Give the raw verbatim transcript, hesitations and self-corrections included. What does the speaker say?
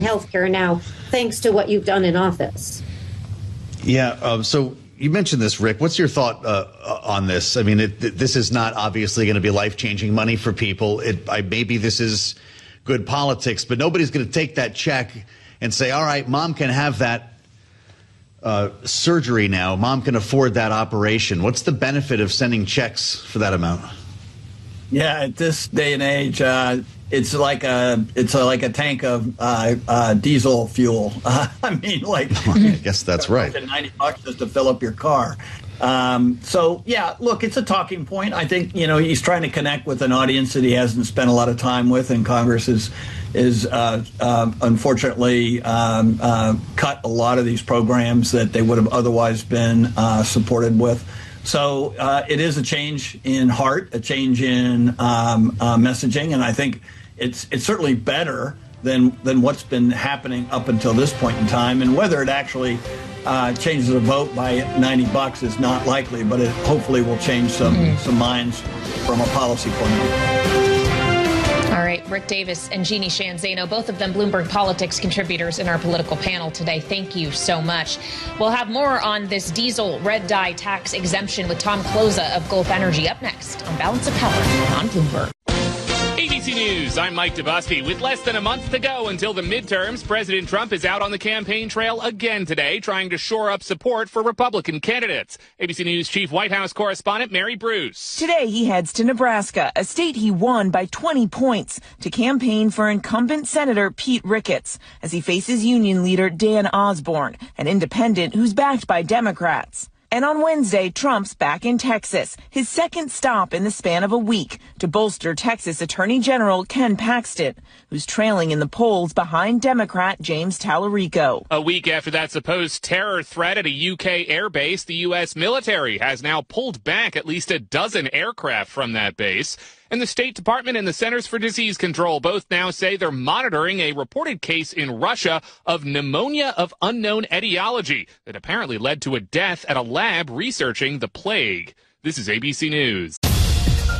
healthcare now, thanks to what you've done in office. Yeah. Um, so you mentioned this, Rick. What's your thought uh, on this? I mean, it, this is not obviously going to be life-changing money for people. It, I, maybe this is good politics, but nobody's going to take that check and say, all right, mom can have that uh, surgery now. Mom can afford that operation. What's the benefit of sending checks for that amount? Yeah, at this day and age, uh, it's like a it's a, like a tank of uh, uh, diesel fuel. Uh, I mean, like I guess that's right. ninety bucks just to fill up your car. Um, so yeah, look, it's a talking point. I think you know he's trying to connect with an audience that he hasn't spent a lot of time with, and Congress is is uh, uh, unfortunately um, uh, cut a lot of these programs that they would have otherwise been uh, supported with. So uh, it is a change in heart, a change in um, uh, messaging, and I think it's it's certainly better than than what's been happening up until this point in time. And whether it actually uh, changes the vote by ninety bucks is not likely, but it hopefully will change some mm-hmm. some minds from a policy point of view. All right, Rick Davis and Jeannie Sheehan Zaino, both of them Bloomberg Politics contributors in our political panel today. Thank you so much. We'll have more on this diesel red dye tax exemption with Tom Kloza of Gulf Energy up next on Balance of Power on Bloomberg. A B C News, I'm Mike DeBusky. With less than a month to go until the midterms, President Trump is out on the campaign trail again today, trying to shore up support for Republican candidates. A B C News Chief White House correspondent Mary Bruce. Today he heads to Nebraska, a state he won by twenty points, to campaign for incumbent Senator Pete Ricketts as he faces union leader Dan Osborne, an independent who's backed by Democrats. And on Wednesday, Trump's back in Texas, his second stop in the span of a week to bolster Texas Attorney General Ken Paxton, who's trailing in the polls behind Democrat James Tallarico. A week after that supposed terror threat at a U K airbase, the U S military has now pulled back at least a dozen aircraft from that base. And the State Department and the Centers for Disease Control both now say they're monitoring a reported case in Russia of pneumonia of unknown etiology that apparently led to a death at a lab researching the plague. This is A B C News.